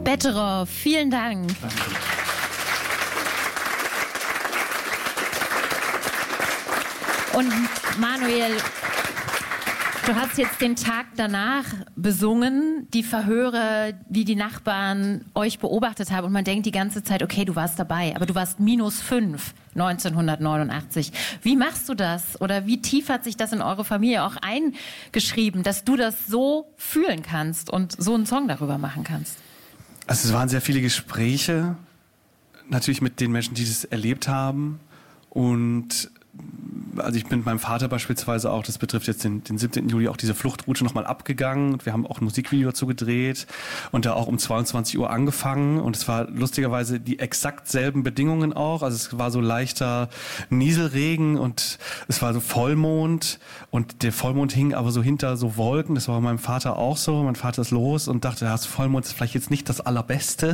Betteroff, vielen Dank. Danke. Und Manuel, du hast jetzt den Tag danach besungen, die Verhöre, wie die Nachbarn euch beobachtet haben. Und man denkt die ganze Zeit, okay, du warst dabei, aber du warst -5 1989. Wie machst du das? Oder wie tief hat sich das in eure Familie auch eingeschrieben, dass du das so fühlen kannst und so einen Song darüber machen kannst? Also es waren sehr viele Gespräche, natürlich mit den Menschen, die das erlebt haben. Und also ich bin mit meinem Vater beispielsweise auch, das betrifft jetzt den 17. Juli, auch diese Fluchtroute nochmal abgegangen. Und wir haben auch ein Musikvideo dazu gedreht und da auch um 22 Uhr angefangen. Und es war lustigerweise die exakt selben Bedingungen auch. Also es war so leichter Nieselregen und es war so Vollmond. Und der Vollmond hing aber so hinter so Wolken. Das war bei meinem Vater auch so. Mein Vater ist los und dachte, ja, das Vollmond ist vielleicht jetzt nicht das Allerbeste.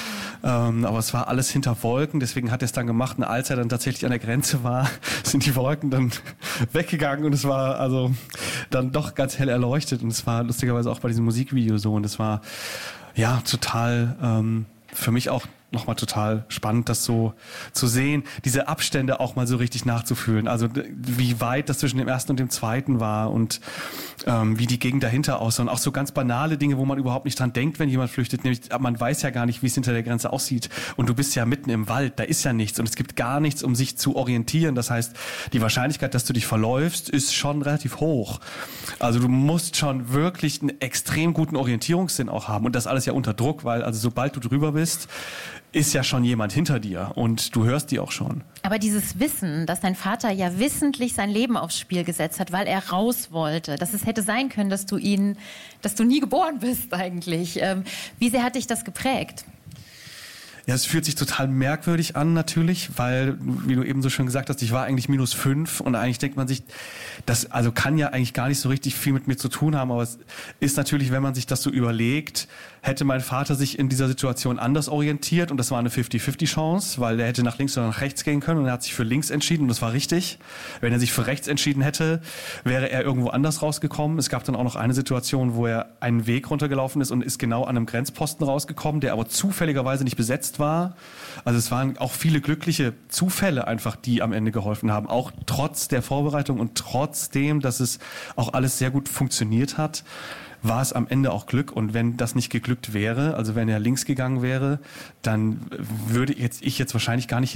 Aber es war alles hinter Wolken, deswegen hat er es dann gemacht. Und als er dann tatsächlich an der Grenze war, sind die Wolken dann weggegangen und es war also dann doch ganz hell erleuchtet. Und es war lustigerweise auch bei diesem Musikvideo so. Und es war ja total für mich auch nochmal total spannend, das so zu sehen, diese Abstände auch mal so richtig nachzufühlen. Also wie weit das zwischen dem ersten und dem zweiten war und wie die Gegend dahinter aussah. Und auch so ganz banale Dinge, wo man überhaupt nicht dran denkt, wenn jemand flüchtet. Nämlich, man weiß ja gar nicht, wie es hinter der Grenze aussieht. Und du bist ja mitten im Wald, da ist ja nichts. Und es gibt gar nichts, um sich zu orientieren. Das heißt, die Wahrscheinlichkeit, dass du dich verläufst, ist schon relativ hoch. Also du musst schon wirklich einen extrem guten Orientierungssinn auch haben. Und das alles ja unter Druck, weil also sobald du drüber bist, ist ja schon jemand hinter dir und du hörst die auch schon. Aber dieses Wissen, dass dein Vater ja wissentlich sein Leben aufs Spiel gesetzt hat, weil er raus wollte, dass es hätte sein können, dass du nie geboren bist eigentlich. Wie sehr hat dich das geprägt? Ja, es fühlt sich total merkwürdig an natürlich, weil, wie du eben so schön gesagt hast, ich war eigentlich -5 und eigentlich denkt man sich, das also kann ja eigentlich gar nicht so richtig viel mit mir zu tun haben, aber es ist natürlich, wenn man sich das so überlegt, hätte mein Vater sich in dieser Situation anders orientiert und das war eine 50-50 Chance, weil er hätte nach links oder nach rechts gehen können und er hat sich für links entschieden und das war richtig. Wenn er sich für rechts entschieden hätte, wäre er irgendwo anders rausgekommen. Es gab dann auch noch eine Situation, wo er einen Weg runtergelaufen ist und ist genau an einem Grenzposten rausgekommen, der aber zufälligerweise nicht besetzt war. Also es waren auch viele glückliche Zufälle einfach, die am Ende geholfen haben, auch trotz der Vorbereitung und trotzdem, dass es auch alles sehr gut funktioniert hat, war es am Ende auch Glück. Und wenn das nicht geglückt wäre, also wenn er links gegangen wäre, dann würde ich jetzt wahrscheinlich gar nicht